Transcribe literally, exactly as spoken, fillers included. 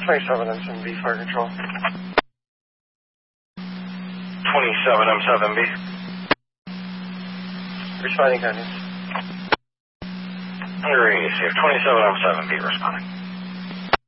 twenty-seven M seven B, fire control. twenty-seven M seven B. Responding guidance. Under receive twenty-seven M seven B responding.